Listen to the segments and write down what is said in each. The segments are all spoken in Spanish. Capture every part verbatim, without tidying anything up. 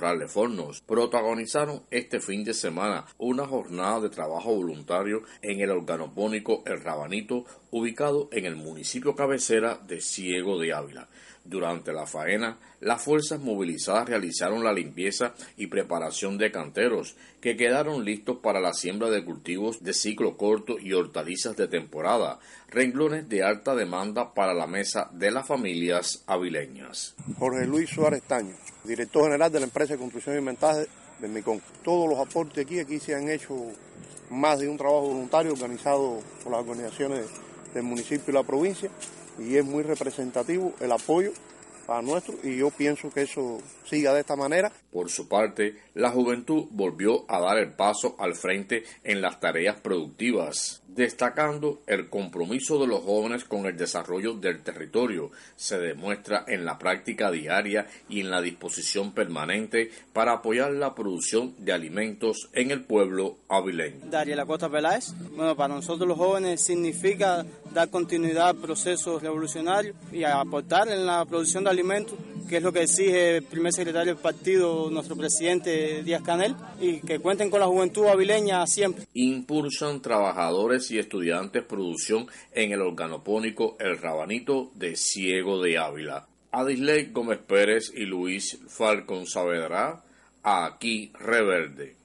Morales Fornos protagonizaron este fin de semana una jornada de trabajo voluntario en el organopónico El Rabanito, ubicado en el municipio cabecera de Ciego de Ávila. Durante la faena, las fuerzas movilizadas realizaron la limpieza y preparación de canteros, que quedaron listos para la siembra de cultivos de ciclo corto y hortalizas de temporada, renglones de alta demanda para la mesa de las familias avileñas. Jorge Luis Suárez Taño, director general de la empresa de construcción y montaje del Micón. Todos los aportes aquí, aquí se han hecho más de un trabajo voluntario organizado por las organizaciones del municipio y la provincia, y es muy representativo el apoyo para nuestro, y yo pienso que eso siga de esta manera. Por su parte, la juventud volvió a dar el paso al frente en las tareas productivas, destacando el compromiso de los jóvenes con el desarrollo del territorio. Se demuestra en la práctica diaria y en la disposición permanente para apoyar la producción de alimentos en el pueblo avileño. Dariel Acosta Peláez, bueno, para nosotros los jóvenes significa dar continuidad al proceso revolucionario y aportar en la producción de alimentos, que es lo que exige el primer secretario del partido, nuestro presidente Díaz-Canel, y que cuenten con la juventud avileña siempre. Impulsan trabajadores y estudiantes producción en el organopónico El Rabanito de Ciego de Ávila. Adisley Gómez Pérez y Luis Falcón Saavedra, aquí Reverde.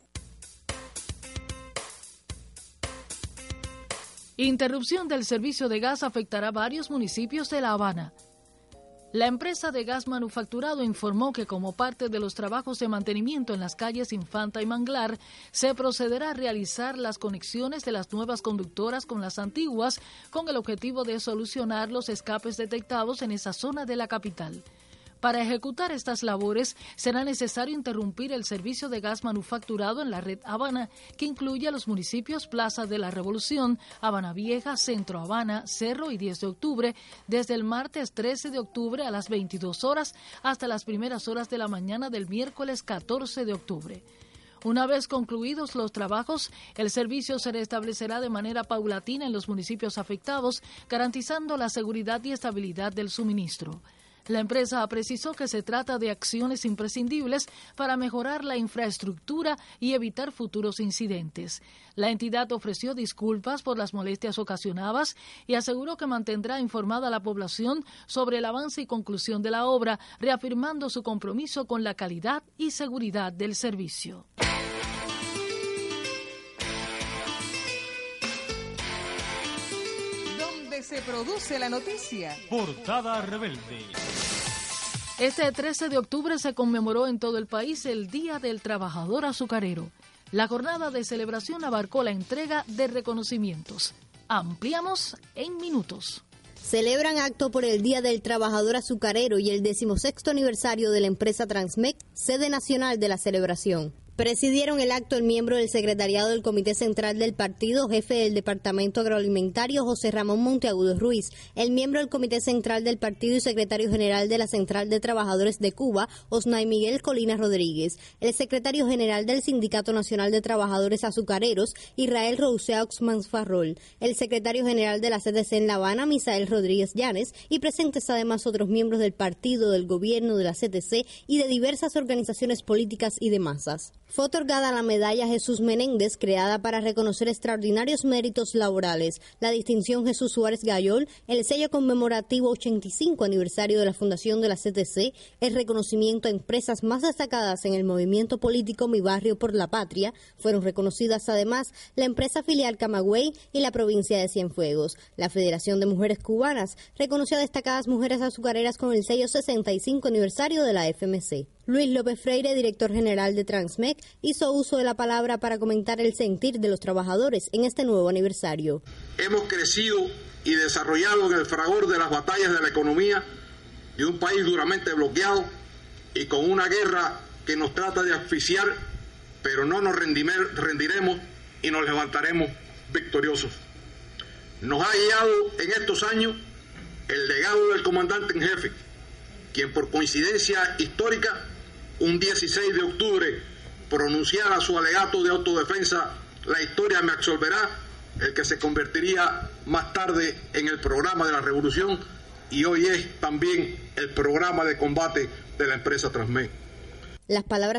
Interrupción del servicio de gas afectará varios municipios de La Habana. La empresa de gas manufacturado informó que como parte de los trabajos de mantenimiento en las calles Infanta y Manglar, se procederá a realizar las conexiones de las nuevas conductoras con las antiguas, con el objetivo de solucionar los escapes detectados en esa zona de la capital. Para ejecutar estas labores, será necesario interrumpir el servicio de gas manufacturado en la red Habana, que incluye a los municipios Plaza de la Revolución, Habana Vieja, Centro Habana, Cerro y diez de octubre, desde el martes trece de octubre a las veintidós horas hasta las primeras horas de la mañana del miércoles catorce de octubre. Una vez concluidos los trabajos, el servicio se restablecerá de manera paulatina en los municipios afectados, garantizando la seguridad y estabilidad del suministro. La empresa precisó que se trata de acciones imprescindibles para mejorar la infraestructura y evitar futuros incidentes. La entidad ofreció disculpas por las molestias ocasionadas y aseguró que mantendrá informada a la población sobre el avance y conclusión de la obra, reafirmando su compromiso con la calidad y seguridad del servicio. Se produce la noticia. Portada Rebelde. Este trece de octubre se conmemoró en todo el país el Día del Trabajador Azucarero. La jornada de celebración abarcó la entrega de reconocimientos. Ampliamos en minutos. Celebran acto por el Día del Trabajador Azucarero y el decimosexto aniversario de la empresa Transmec, sede nacional de la celebración. Presidieron el acto el miembro del secretariado del Comité Central del Partido, jefe del Departamento Agroalimentario, José Ramón Monteagudo Ruiz, el miembro del Comité Central del Partido y secretario general de la Central de Trabajadores de Cuba, Osnay Miguel Colina Rodríguez, el secretario general del Sindicato Nacional de Trabajadores Azucareros, Israel Rouseaux Mansfarrol, el secretario general de la C D C en La Habana, Misael Rodríguez Llanes, y presentes además otros miembros del partido, del gobierno, de la C D C y de diversas organizaciones políticas y de masas. Fue otorgada la medalla Jesús Menéndez, creada para reconocer extraordinarios méritos laborales, la distinción Jesús Suárez Gayol, el sello conmemorativo ochenta y cinco aniversario de la fundación de la C T C, el reconocimiento a empresas más destacadas en el movimiento político Mi Barrio por la Patria. Fueron reconocidas además la empresa filial Camagüey y la provincia de Cienfuegos. La Federación de Mujeres Cubanas reconoció a destacadas mujeres azucareras con el sello sesenta y cinco aniversario de la F M C. Luis López Freire, director general de Transmec, hizo uso de la palabra para comentar el sentir de los trabajadores en este nuevo aniversario. Hemos crecido y desarrollado en el fragor de las batallas de la economía de un país duramente bloqueado y con una guerra que nos trata de asfixiar, pero no nos rendiremos y nos levantaremos victoriosos. Nos ha guiado en estos años el legado del comandante en jefe, quien por coincidencia histórica, un dieciséis de octubre, pronunciara su alegato de autodefensa, la historia me absolverá, el que se convertiría más tarde en el programa de la revolución y hoy es también el programa de combate de la empresa Transmec. Las palabras